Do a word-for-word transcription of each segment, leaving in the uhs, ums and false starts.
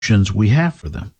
we have for them.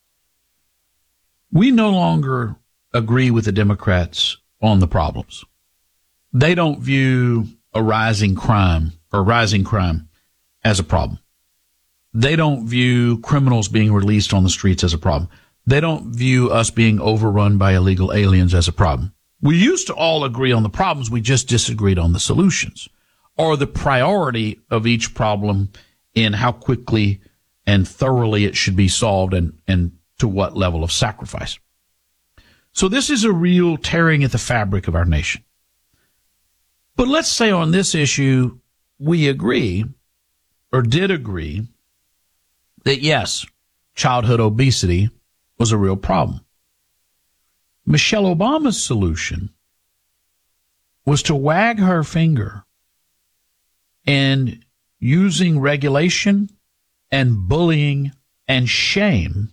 We no longer agree with the Democrats on the problems. They don't view a rising crime or rising crime as a problem. They don't view criminals being released on the streets as a problem. They don't view us being overrun by illegal aliens as a problem. We used to all agree on the problems. We just disagreed on the solutions or the priority of each problem in how quickly and thoroughly it should be solved and, and to what level of sacrifice. So this is a real tearing at the fabric of our nation. But let's say on this issue, we agree or did agree that yes, childhood obesity was a real problem. Michelle Obama's solution was to wag her finger and using regulation and bullying and shame,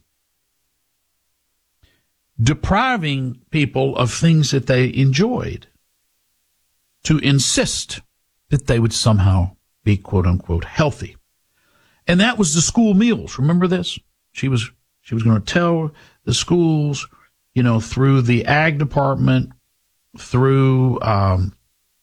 depriving people of things that they enjoyed, to insist that they would somehow be, quote unquote, healthy. And that was the school meals. Remember this? She was, she was going to tell the schools, you know, through the ag department, through, um,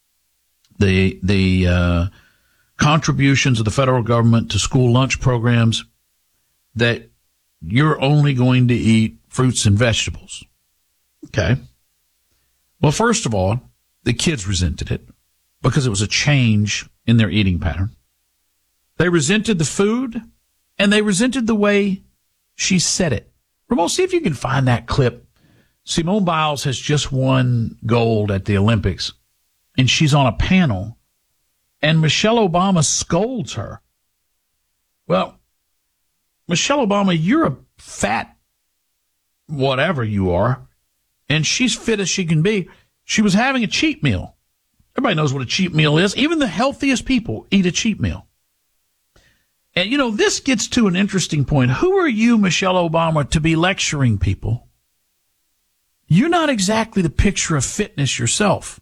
the, the, uh, contributions of the federal government to school lunch programs, that you're only going to eat fruits and vegetables. Okay. Well, first of all, the kids resented it because it was a change in their eating pattern. They resented the food and they resented the way she said it. Ramon, see if you can find that clip. Simone Biles has just won gold at the Olympics and she's on a panel and Michelle Obama scolds her. Well, Michelle Obama, you're a fat whatever you are, and she's fit as she can be. She was having a cheat meal. Everybody knows what a cheat meal is. Even the healthiest people eat a cheat meal. And, you know, this gets to an interesting point. Who are you, Michelle Obama, to be lecturing people? You're not exactly the picture of fitness yourself.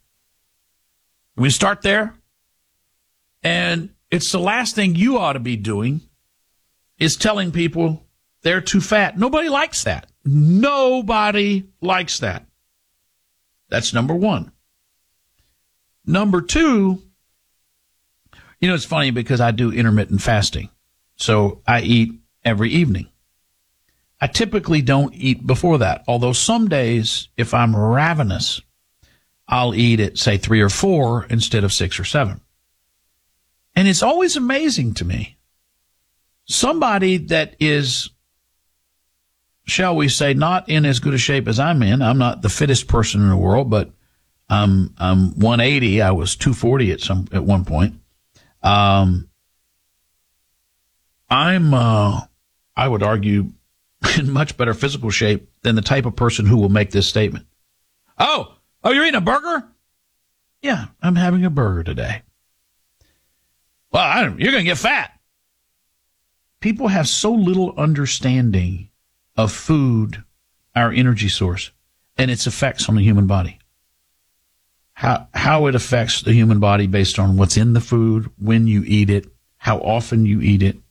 We start there. And it's the last thing you ought to be doing is telling people they're too fat. Nobody likes that. Nobody likes that. That's number one. Number two, you know, it's funny because I do intermittent fasting. So I eat every evening. I typically don't eat before that, although some days, if I'm ravenous, I'll eat at, say, three or four instead of six or seven. And it's always amazing to me. Somebody that is, shall we say, not in as good a shape as I'm in. I'm not the fittest person in the world, but I'm, I'm one eighty. I was two forty at some, at one point. Um, I'm, uh, I would argue in much better physical shape than the type of person who will make this statement. Oh, oh, you're eating a burger? Yeah, I'm having a burger today. Well, I don't, you're going to get fat. People have so little understanding of food, our energy source, and its effects on the human body. How, how it affects the human body based on what's in the food, when you eat it, how often you eat it.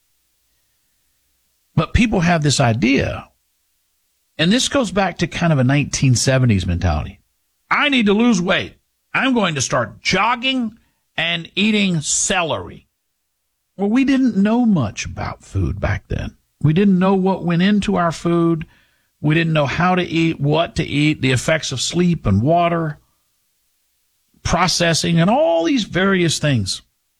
But people have this idea, and this goes back to kind of a nineteen seventies mentality. I need to lose weight. I'm going to start jogging and eating celery. Well, we didn't know much about food back then. We didn't know what went into our food. We didn't know how to eat, what to eat, the effects of sleep and water, processing, and all these various things.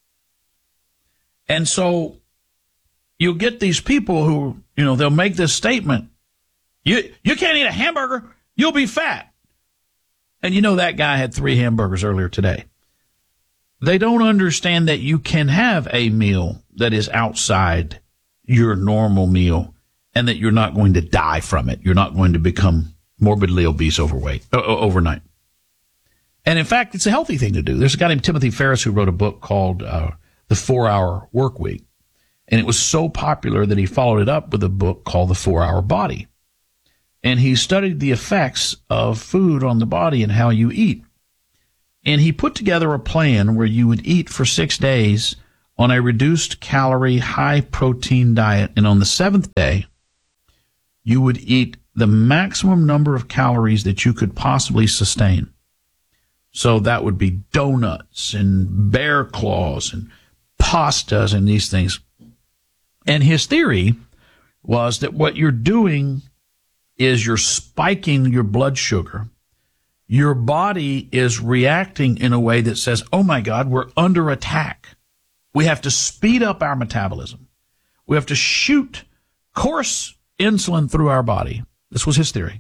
And so you'll get these people who, you know, they'll make this statement. You, you can't eat a hamburger. You'll be fat. And you know that guy had three hamburgers earlier today. They don't understand that you can have a meal that is outside your normal meal and that you're not going to die from it. You're not going to become morbidly obese overweight uh, overnight. And in fact, it's a healthy thing to do. There's a guy named Timothy Ferriss who wrote a book called uh, The Four-Hour Work Week. And it was so popular that he followed it up with a book called The Four-Hour Body. And he studied the effects of food on the body and how you eat. And he put together a plan where you would eat for six days on a reduced calorie, high protein diet. And on the seventh day, you would eat the maximum number of calories that you could possibly sustain. So that would be donuts and bear claws and pastas and these things. And his theory was that what you're doing is you're spiking your blood sugar. Your body is reacting in a way that says, oh my God, we're under attack. We have to speed up our metabolism. We have to shoot coarse insulin through our body. This was his theory.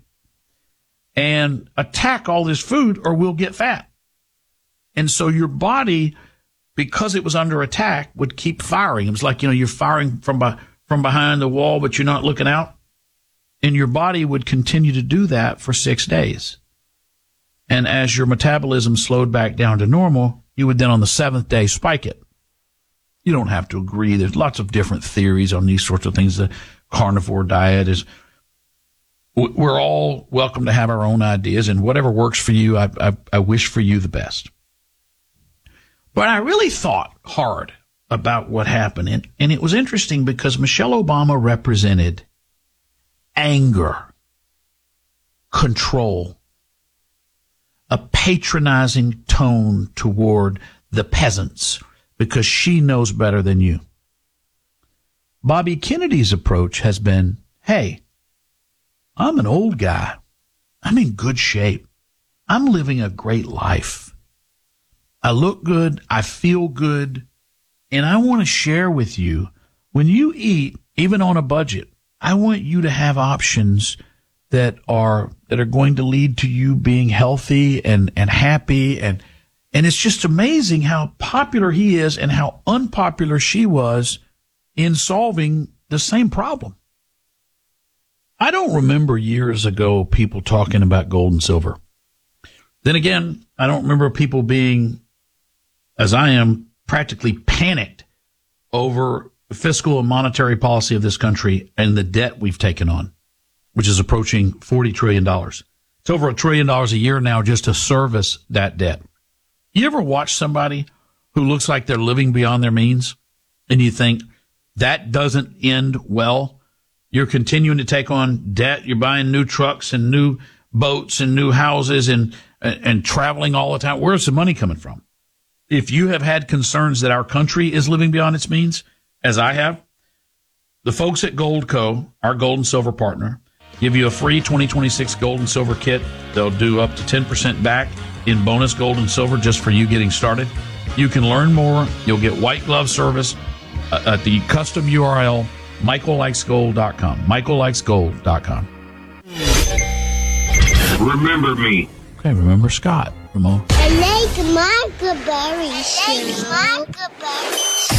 And attack all this food or we'll get fat. And so your body, because it was under attack, would keep firing. It was like, you know, you're firing from by, from behind the wall, but you're not looking out. And your body would continue to do that for six days. And as your metabolism slowed back down to normal, you would then on the seventh day spike it. You don't have to agree. There's lots of different theories on these sorts of things. The carnivore diet is, we're all welcome to have our own ideas, and whatever works for you, I, I, I wish for you the best. But I really thought hard about what happened. And, and it was interesting because Michelle Obama represented anger, control, a patronizing tone toward the peasants because she knows better than you. Bobby Kennedy's approach has been, hey, I'm an old guy. I'm in good shape. I'm living a great life. I look good. I feel good. And I want to share with you, when you eat, even on a budget, I want you to have options that are, that are going to lead to you being healthy and, and happy. And, and it's just amazing how popular he is and how unpopular she was in solving the same problem. I don't remember years ago people talking about gold and silver. Then again, I don't remember people being, as I am, practically panicked over the fiscal and monetary policy of this country and the debt we've taken on, which is approaching forty trillion dollars. It's over a trillion dollars a year now just to service that debt. You ever watch somebody who looks like they're living beyond their means and you think that doesn't end well? You're continuing to take on debt. You're buying new trucks and new boats and new houses and, and, and traveling all the time. Where's the money coming from? If you have had concerns that our country is living beyond its means, as I have, the folks at Gold Co., our gold and silver partner, give you a free twenty twenty-six gold and silver kit. They'll do up to ten percent back in bonus gold and silver just for you getting started. You can learn more. You'll get white glove service uh, at the custom U R L, michael likes gold dot com. michael likes gold dot com. Remember me. Okay, remember Scott. Ramon. I like Marco Berry Show. I like Marco Berry Show.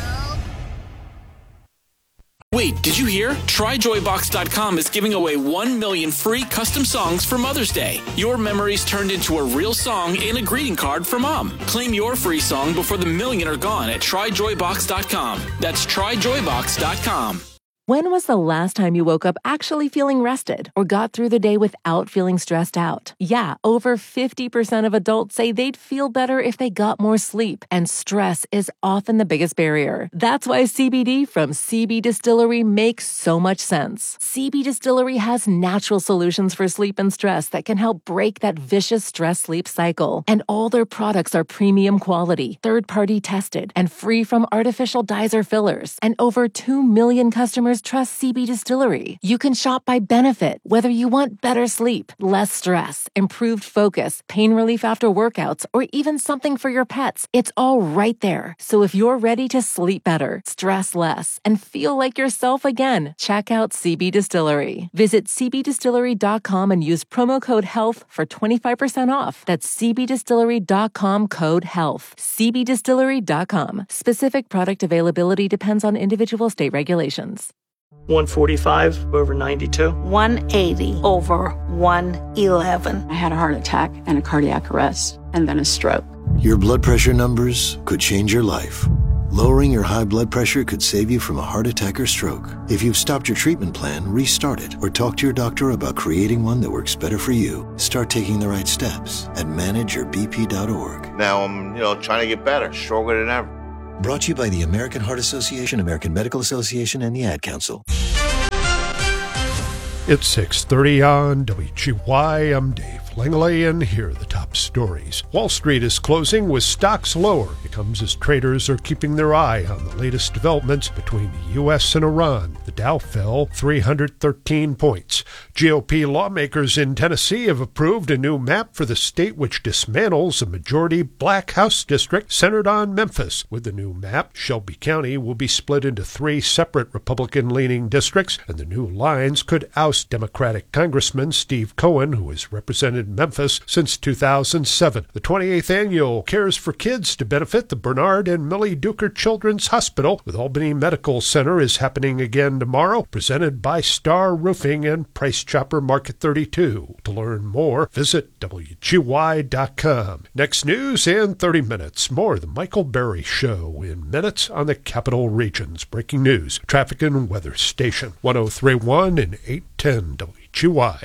Wait, did you hear? try joy box dot com is giving away one million free custom songs for Mother's Day. Your memories turned into a real song and a greeting card for Mom. Claim your free song before the million are gone at try joy box dot com. That's try joy box dot com. When was the last time you woke up actually feeling rested or got through the day without feeling stressed out? Yeah, over fifty percent of adults say they'd feel better if they got more sleep, and stress is often the biggest barrier. That's why C B D from C B Distillery makes so much sense. C B Distillery has natural solutions for sleep and stress that can help break that vicious stress-sleep cycle. And all their products are premium quality, third-party tested, and free from artificial dyes or fillers. And over two million customers trust C B Distillery. You can shop by benefit, whether you want better sleep, less stress, improved focus, pain relief after workouts, or even something for your pets. It's all right there. So if you're ready to sleep better, stress less, and feel like yourself again, check out C B Distillery. Visit c b distillery dot com and use promo code HEALTH for twenty-five percent off. That's c b distillery dot com code HEALTH. c b distillery dot com. Specific product availability depends on individual state regulations. one forty-five over ninety-two. one eighty over one eleven. I had a heart attack and a cardiac arrest and then a stroke. Your blood pressure numbers could change your life. Lowering your high blood pressure could save you from a heart attack or stroke. If you've stopped your treatment plan, restart it or talk to your doctor about creating one that works better for you. Start taking the right steps at manage your b p dot org. Now I'm, you know, trying to get better, stronger than ever. Brought to you by the American Heart Association, American Medical Association, and the Ad Council. It's six thirty on W G Y. I'm Dave Langley, and here are the top stories. Wall Street is closing with stocks lower. It comes as traders are keeping their eye on the latest developments between the U S and Iran. The Dow fell three hundred thirteen points. G O P lawmakers in Tennessee have approved a new map for the state which dismantles a majority black House district centered on Memphis. With the new map, Shelby County will be split into three separate Republican-leaning districts, and the new lines could oust Democratic Congressman Steve Cohen, who has represented Memphis since two thousand seven. The twenty-eighth annual Cares for Kids to benefit the Bernard and Millie Duker Children's Hospital with Albany Medical Center is happening again tomorrow, presented by Star Roofing and Price Chopper Market thirty-two. To learn more, visit W G Y dot com. Next news in thirty minutes. More of the Michael Berry Show in minutes on the Capital Region's breaking news, traffic and weather station. one oh three point one and eight ten W G Y.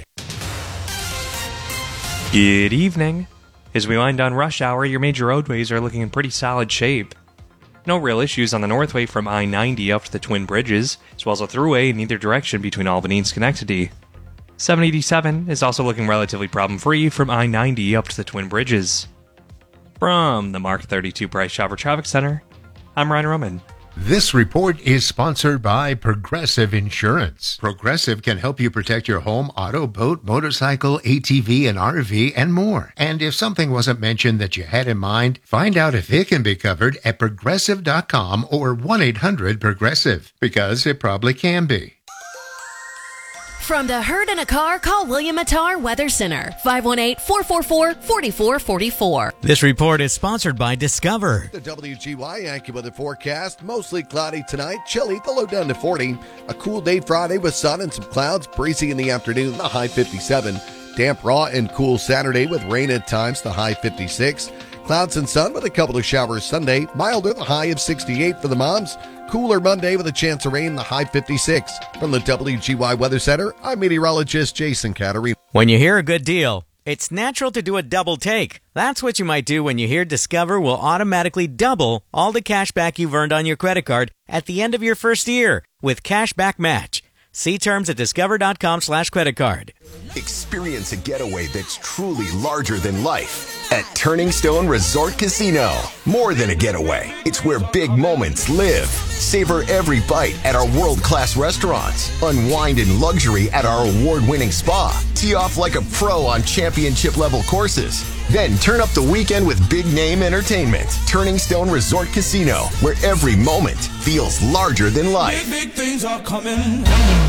Good evening. As we wind down rush hour, your major roadways are looking in pretty solid shape. No real issues on the Northway from I ninety up to the Twin Bridges, as well as a throughway in either direction between Albany and Schenectady. seven eighty-seven is also looking relatively problem-free from I ninety up to the Twin Bridges. From the Mark thirty-two Price Chopper Traffic Center, I'm Ryan Roman. This report is sponsored by Progressive Insurance. Progressive can help you protect your home, auto, boat, motorcycle, A T V, and R V, and more. And if something wasn't mentioned that you had in mind, find out if it can be covered at progressive dot com or one eight hundred progressive, because it probably can be. From the Herd in a Car, call William Attar Weather Center, five one eight, four four four, four four four four. This report is sponsored by Discover. The W G Y AccuWeather forecast, mostly cloudy tonight, chilly, the low down to forty. A cool day Friday with sun and some clouds, breezy in the afternoon, the high fifty-seven. Damp, raw, and cool Saturday with rain at times, the high fifty-six. Clouds and sun with a couple of showers Sunday, milder, the high of sixty-eight for the moms. Cooler Monday with a chance of rain, the high fifty-six. From the W G Y Weather Center, I'm meteorologist Jason Caterina. When you hear a good deal, it's natural to do a double take. That's what you might do when you hear Discover will automatically double all the cash back you've earned on your credit card at the end of your first year with Cashback Match. See terms at discover dot com slash credit card. Experience a getaway that's truly larger than life at Turning Stone Resort Casino. More than a getaway, it's where big moments live. Savor every bite at our world-class restaurants. Unwind in luxury at our award-winning spa. Tee off like a pro on championship-level courses. Then turn up the weekend with big-name entertainment. Turning Stone Resort Casino, where every moment feels larger than life. Big, big things are coming.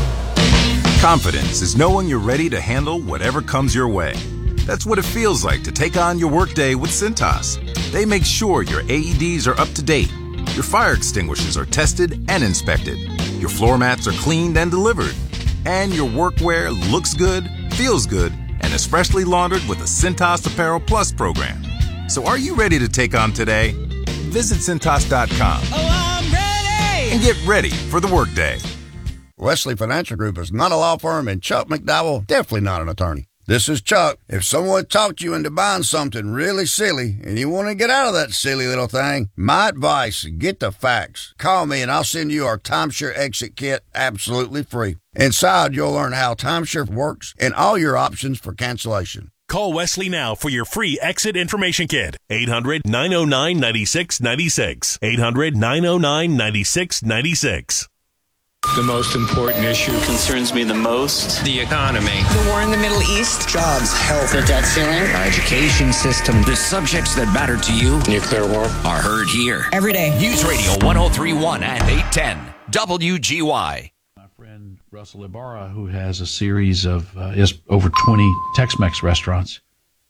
Confidence is knowing you're ready to handle whatever comes your way. That's what it feels like to take on your workday with Cintas. They make sure your A E Ds are up to date, your fire extinguishers are tested and inspected, your floor mats are cleaned and delivered, and your workwear looks good, feels good, and is freshly laundered with the Cintas Apparel Plus program. So are you ready to take on today? Visit Cintas dot com. Oh, I'm ready! And get ready for the workday. Wesley Financial Group is not a law firm, and Chuck McDowell definitely not an attorney. This is Chuck. If someone talked you into buying something really silly and you want to get out of that silly little thing, my advice, get the facts. Call me and I'll send you our Timeshare Exit Kit absolutely free. Inside, you'll learn how timeshare works and all your options for cancellation. Call Wesley now for your free exit information kit. eight hundred, nine oh nine, nine six nine six. eight hundred, nine oh nine, nine six nine six. The most important issue concerns me the most. The economy. The war in the Middle East. Jobs, health, the debt ceiling. our education system. The subjects that matter to you. Nuclear war. Are heard here. Every day. News Radio one oh three point one and eight ten. W G Y. My friend Russell Ibarra, who has a series of uh, he has over twenty Tex-Mex restaurants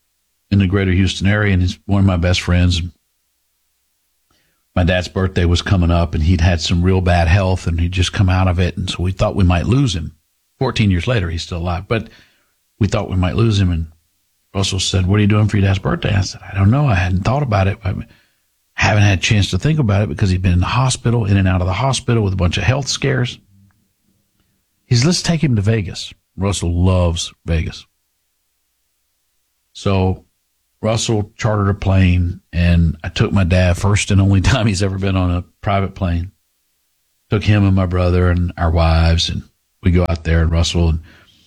in the greater Houston area, and he's one of my best friends. My dad's birthday was coming up, and he'd had some real bad health, and he'd just come out of it, and so we thought we might lose him. Fourteen years later, he's still alive, but we thought we might lose him, and Russell said, "What are you doing for your dad's birthday?" I said, "I don't know. I hadn't thought about it. I haven't had a chance to think about it because he'd been in the hospital, in and out of the hospital with a bunch of health scares." He said, "Let's take him to Vegas." Russell loves Vegas. So Russell chartered a plane, and I took my dad, first and only time he's ever been on a private plane. Took him and my brother and our wives, and we go out there, and Russell and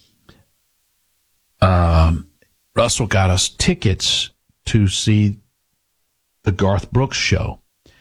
um, Russell got us tickets to see the Garth Brooks show.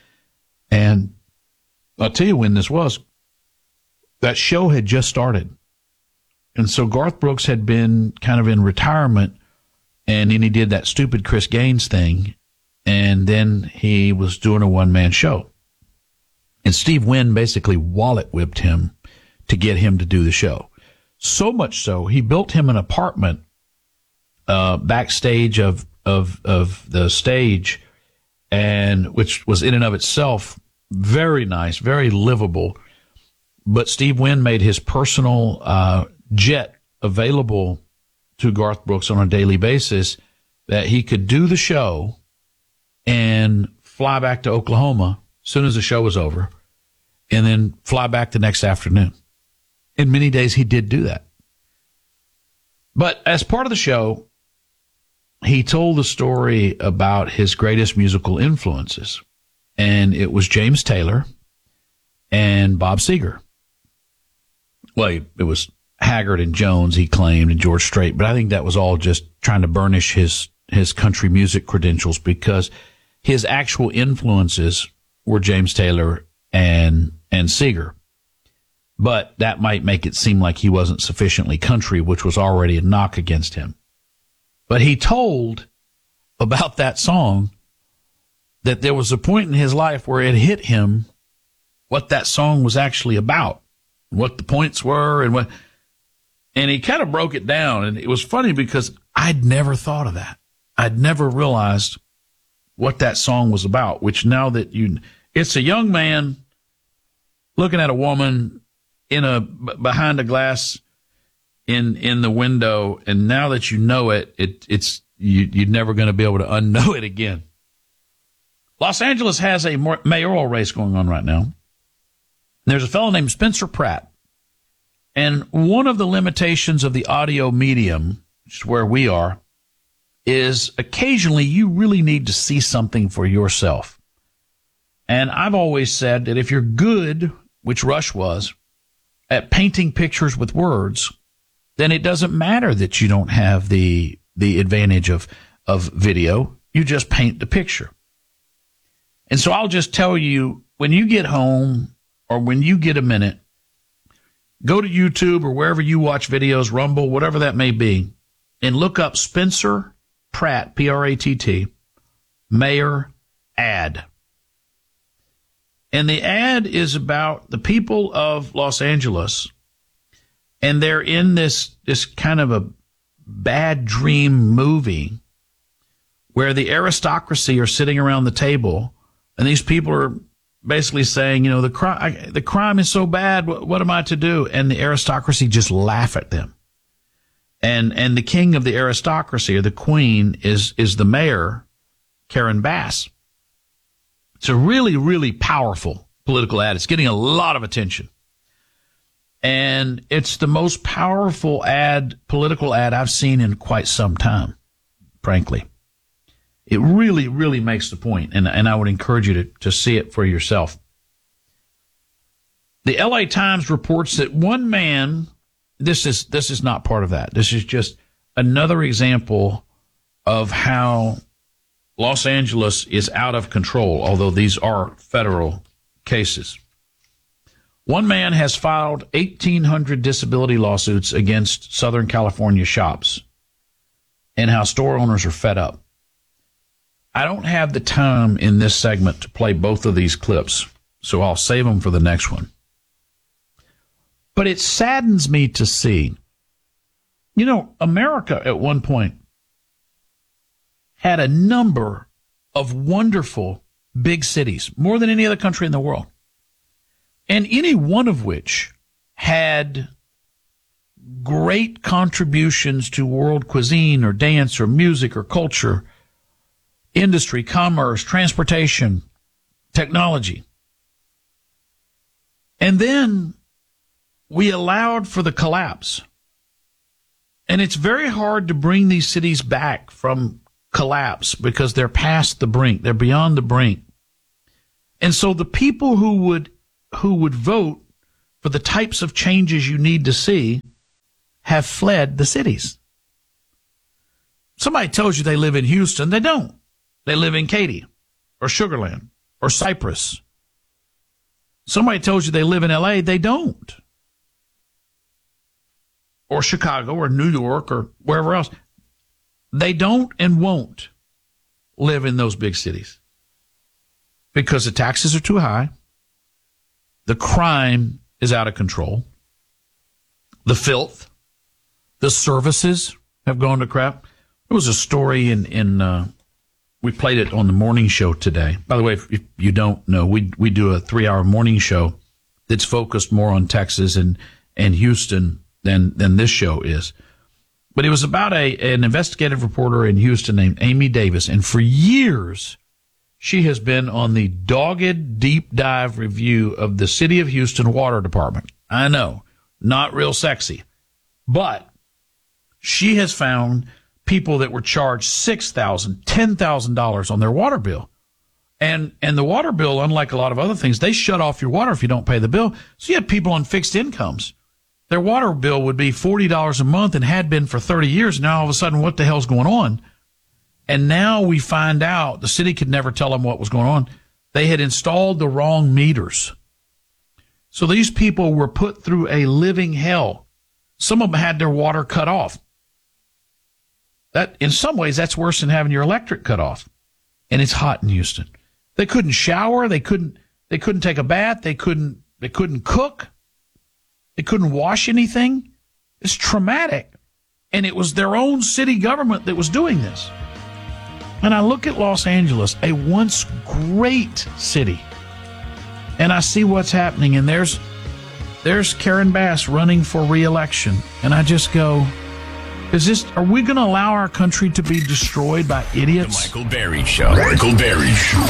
And I'll tell you when this was. That show had just started. And so Garth Brooks had been kind of in retirement, and then he did that stupid Chris Gaines thing, and then he was doing a one-man show. And Steve Wynn basically wallet whipped him to get him to do the show. So much so, he built him an apartment uh, backstage of, of, of the stage, and which was in and of itself very nice, very livable. But Steve Wynn made his personal uh, jet available to Garth Brooks on a daily basis, that he could do the show and fly back to Oklahoma as soon as the show was over, and then fly back the next afternoon. In many days, he did do that. But as part of the show, he told the story about his greatest musical influences, and it was James Taylor and Bob Seger. Well, it was Haggard and Jones, he claimed, and George Strait, but I think that was all just trying to burnish his, his country music credentials, because his actual influences were James Taylor and, and Seger. But that might make it seem like he wasn't sufficiently country, which was already a knock against him. But he told about that song that there was a point in his life where it hit him what that song was actually about, what the points were, and what, and he kind of broke it down. And it was funny because I'd never thought of that. I'd never realized what that song was about, which now that you, it's a young man looking at a woman in a, behind a glass in, in the window. And now that you know it, it it's, you, you're never going to be able to unknow it again. Los Angeles has a mayoral race going on right now. There's a fellow named Spencer Pratt. And one of the limitations of the audio medium, which is where we are, is occasionally you really need to see something for yourself. And I've always said that if you're good, which Rush was, at painting pictures with words, then it doesn't matter that you don't have the the advantage of, of video. You just paint the picture. And so I'll just tell you, when you get home or when you get a minute, go to YouTube or wherever you watch videos, Rumble, whatever that may be, and look up Spencer Pratt, P R A T T, mayor ad. And the ad is about the people of Los Angeles, and they're in this, this kind of a bad dream movie where the aristocracy are sitting around the table, and these people are basically saying, you know, the crime, the crime is so bad. What, what am I to do? And the aristocracy just laugh at them. And, and the king of the aristocracy, or the queen, is, is the mayor, Karen Bass. It's a really, really powerful political ad. It's getting a lot of attention. And it's the most powerful ad, political ad I've seen in quite some time, frankly. It really, really makes the point, and, and I would encourage you to, to see it for yourself. The L A Times reports that one man, this is this is not part of that. This is just another example of how Los Angeles is out of control, although these are federal cases. One man has filed eighteen hundred disability lawsuits against Southern California shops, and how store owners are fed up. I don't have the time in this segment to play both of these clips, so I'll save them for the next one. But it saddens me to see, you know, America at one point had a number of wonderful big cities, more than any other country in the world, and any one of which had great contributions to world cuisine or dance or music or culture, industry, commerce, transportation, technology. And then we allowed for the collapse. And it's very hard to bring these cities back from collapse because they're past the brink. They're beyond the brink. And so the people who would who would vote for the types of changes you need to see have fled the cities. Somebody tells you they live in Houston. They don't. They live in Katy or Sugar Land or Cypress. Somebody tells you they live in L A. They don't. Or Chicago or New York or wherever else. They don't and won't live in those big cities because the taxes are too high. The crime is out of control. The filth, the services have gone to crap. There was a story in, in uh, we played it on the morning show today. By the way, if, if you don't know, we we do a three-hour morning show that's focused more on Texas and, and Houston than, than this show is. But it was about a an investigative reporter in Houston named Amy Davis. And for years, she has been on the dogged deep dive review of the City of Houston Water Department. I know, not real sexy. But she has found people that were charged six thousand dollars, ten thousand dollars on their water bill. And and the water bill, unlike a lot of other things, they shut off your water if you don't pay the bill. So you had people on fixed incomes. Their water bill would be forty dollars a month and had been for thirty years. Now, all of a sudden, what the hell's going on? And now we find out the city could never tell them what was going on. They had installed the wrong meters. So these people were put through a living hell. Some of them had their water cut off. That, in some ways, that's worse than having your electric cut off. And it's hot in Houston. They couldn't shower. They couldn't, they couldn't take a bath. They couldn't, they couldn't cook. They couldn't wash anything. It's traumatic. And it was their own city government that was doing this. And I look at Los Angeles, a once great city, and I see what's happening. And there's, there's Karen Bass running for re-election. And I just go, is this, are we going to allow our country to be destroyed by idiots? The Michael Berry Show. Michael Berry Show.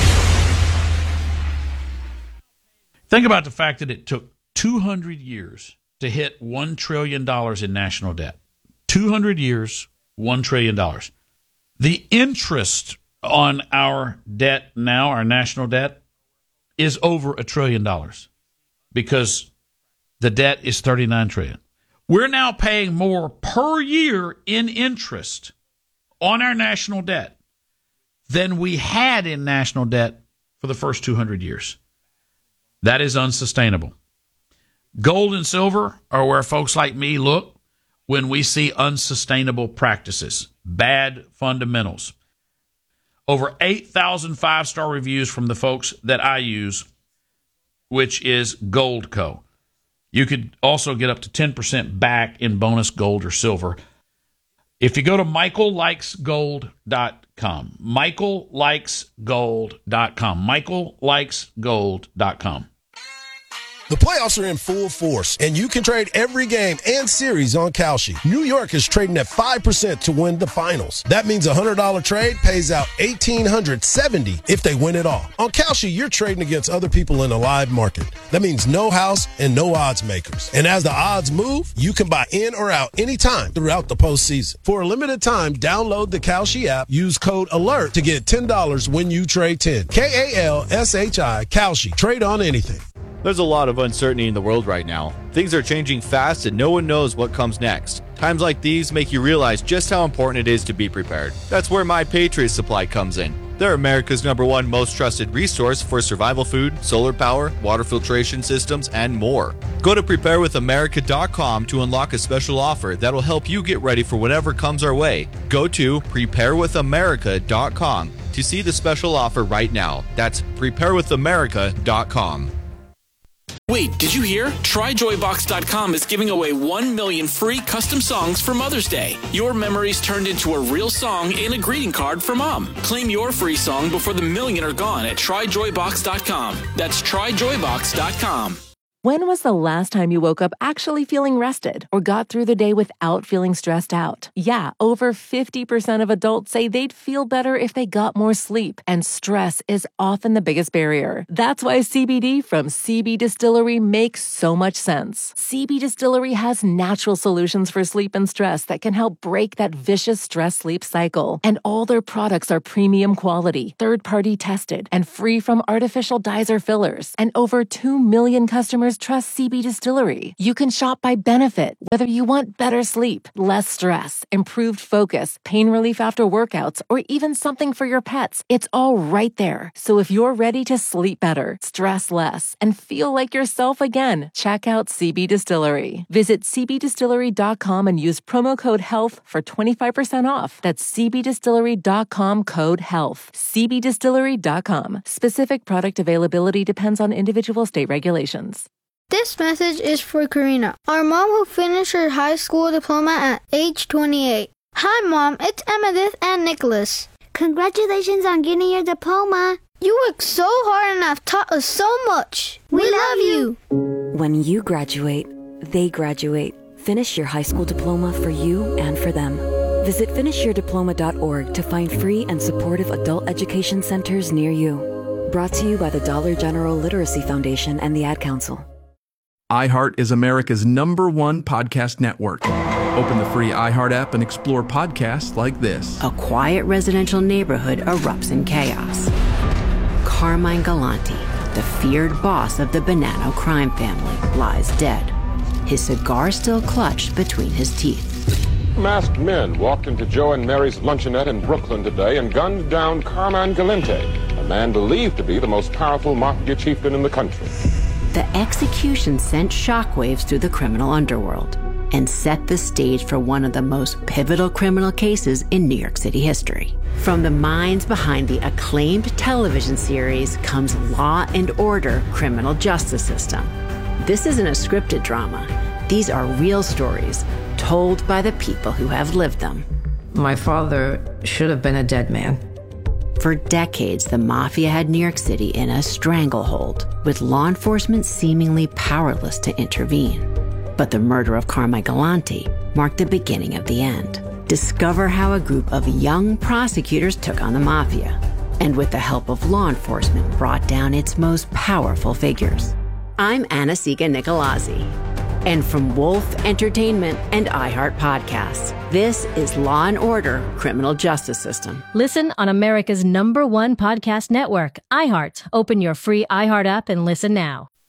Think about the fact that it took two hundred years to hit one trillion dollars in national debt. two hundred years, one trillion dollars. The interest on our debt now, our national debt, is over a trillion dollars because the debt is thirty-nine trillion dollars. We're now paying more per year in interest on our national debt than we had in national debt for the first two hundred years. That is unsustainable. Gold and silver are where folks like me look when we see unsustainable practices, bad fundamentals. Over eight thousand five-star reviews from the folks that I use, which is Goldco. You could also get up to ten percent back in bonus gold or silver. If you go to michael likes gold dot com, michael likes gold dot com, michael likes gold dot com. The playoffs are in full force, and you can trade every game and series on Kalshi. New York is trading at five percent to win the finals. That means a one hundred dollars trade pays out one thousand eight hundred seventy dollars if they win it all. On Kalshi, you're trading against other people in a live market. That means no house and no odds makers. And as the odds move, you can buy in or out anytime throughout the postseason. For a limited time, download the Kalshi app, use code ALERT to get ten dollars when you trade ten. K A L S H I, Kalshi. Trade on anything. There's a lot of uncertainty in the world right now. Things are changing fast and no one knows what comes next. Times like these make you realize just how important it is to be prepared. That's where My Patriot Supply comes in. They're America's number one most trusted resource for survival food, solar power, water filtration systems, and more. Go to prepare with america dot com to unlock a special offer that'll help you get ready for whatever comes our way. Go to prepare with america dot com to see the special offer right now. That's prepare with america dot com. Wait, did you hear? Try joy box dot com is giving away one million free custom songs for Mother's Day. Your memories turned into a real song and a greeting card for Mom. Claim your free song before the million are gone at try joy box dot com. That's try joy box dot com. When was the last time you woke up actually feeling rested or got through the day without feeling stressed out? Yeah, over fifty percent of adults say they'd feel better if they got more sleep, and stress is often the biggest barrier. That's why C B D from C B Distillery makes so much sense. C B Distillery has natural solutions for sleep and stress that can help break that vicious stress-sleep cycle. And all their products are premium quality, third-party tested, and free from artificial dyes or fillers. And over two million customers trust C B Distillery. You can shop by benefit, whether you want better sleep, less stress, improved focus, pain relief after workouts, or even something for your pets. It's all right there. So if you're ready to sleep better, stress less, and feel like yourself again, check out C B Distillery. Visit c b distillery dot com and use promo code HEALTH for twenty-five percent off. That's c b distillery dot com code HEALTH. c b distillery dot com. Specific product availability depends on individual state regulations. This message is for Karina, our mom who finished her high school diploma at age twenty-eight. Hi, Mom. It's Emmettith and Nicholas. Congratulations on getting your diploma. You worked so hard and have taught us so much. We, we love you. When you graduate, they graduate. Finish your high school diploma for you and for them. Visit finish your diploma dot org to find free and supportive adult education centers near you. Brought to you by the Dollar General Literacy Foundation and the Ad Council. iHeart is America's number one podcast network. Open the free iHeart app and explore podcasts like this. A quiet residential neighborhood erupts in chaos. Carmine Galante, the feared boss of the Bonanno crime family, lies dead, his cigar still clutched between his teeth. Masked men walked into Joe and Mary's luncheonette in Brooklyn today and gunned down Carmine Galante, a man believed to be the most powerful mafia chieftain in the country. The execution sent shockwaves through the criminal underworld and set the stage for one of the most pivotal criminal cases in New York City history. From the minds behind the acclaimed television series comes Law and Order: Criminal Justice System. This isn't a scripted drama. These are real stories told by the people who have lived them. My father should have been a dead man. For decades, the mafia had New York City in a stranglehold, with law enforcement seemingly powerless to intervene. But the murder of Carmine Galante marked the beginning of the end. Discover how a group of young prosecutors took on the mafia, and with the help of law enforcement, brought down its most powerful figures. I'm Anna-Sigga Nicolazzi. And from Wolf Entertainment and iHeart Podcasts, this is Law and Order: Criminal Justice System. Listen on America's number one podcast network, iHeart. Open your free iHeart app and listen now.